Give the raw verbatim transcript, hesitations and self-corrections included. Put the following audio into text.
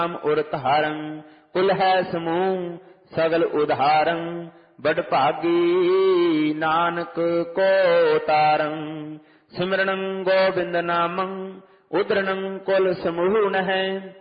ਨਾਮ ਉਰ ਧਾਰੰ ਕੁਲ ਹੈ ਸਮੂਹ ਸਗਲ ਉਧਾਰੰ ਬੜ ਭਾਗੀ ਨਾਨਕ ਕੋ ਤਾਰੰ ਸਿਮਰਨੰ ਗੋਬਿੰਦ ਨਾਮੰ ਉਦਰਨੰ ਕੁਲ ਸਮੂਹ ਨਹਿ